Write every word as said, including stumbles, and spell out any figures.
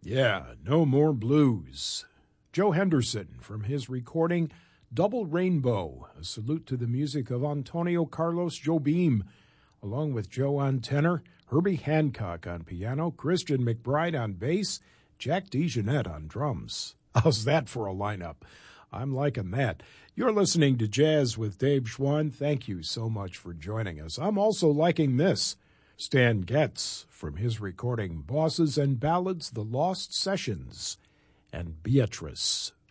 Yeah, No More Blues. Joe Henderson from his recording Double Rainbow, a salute to the music of Antonio Carlos Jobim, along with Joe on tenor, Herbie Hancock on piano, Christian McBride on bass, Jack DeJohnette on drums. How's that for a lineup? I'm liking that. You're listening to Jazz with Dave Schwann. Thank you so much for joining us. I'm also liking this. Stan Getz from his recording Bosses and Ballads, The Lost Sessions, and Beatrice.